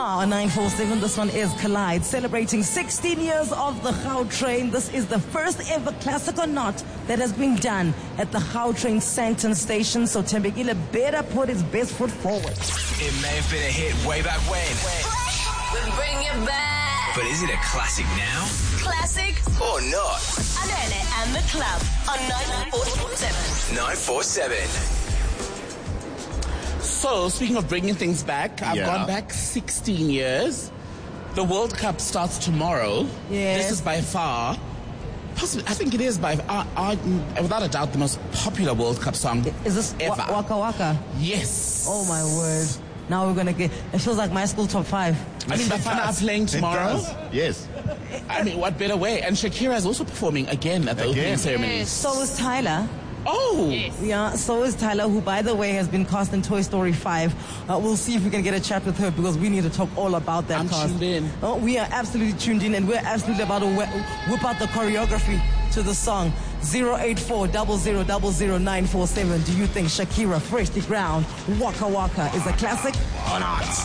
are on 947. This one is Collide, celebrating 16 years of the Gautrain. This is the first ever classic or not that has been done at the Gautrain Sandton station. So Thembekile better put his best foot forward. It may have been a hit way back when, We bring it back. but is it a classic now Classic or not? Anele and the Club on 947. 947. So, speaking of bringing things back, I've gone back 16 years. The World Cup starts tomorrow. Yes. This is by far, possibly, I think it is without a doubt, the most popular World Cup song Is this ever. Waka Waka? Yes. Oh my word. Now we're going to get, it feels like my school top 5. I mean, Bafana are playing tomorrow. Yes. I mean, what better way? And Shakira is also performing again at the opening ceremony. So is Tyler. Oh. Yeah, so is Tyler, who, by the way, has been cast in Toy Story 5. We'll see if we can get a chat with her because we need to talk all about that I'm cast. tuned in. Oh, we are absolutely tuned in, and we're absolutely about to whip out the choreography to the song. 084 947. Do you think Shakira, Fresh the Ground, Waka Waka is a classic or not?